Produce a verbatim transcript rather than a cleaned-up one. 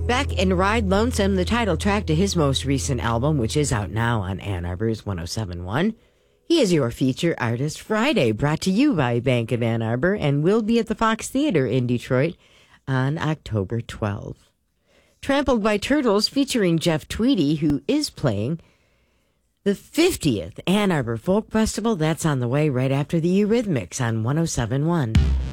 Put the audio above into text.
Beck and Ride Lonesome, the title track to his most recent album, which is out now on Ann Arbor's one oh seven point one. He is your feature artist Friday, brought to you by Bank of Ann Arbor, and will be at the Fox Theater in Detroit on October twelfth. Trampled by Turtles, featuring Jeff Tweedy, who is playing the fiftieth Ann Arbor Folk Festival. That's on the way right after the Eurythmics on one oh seven point one.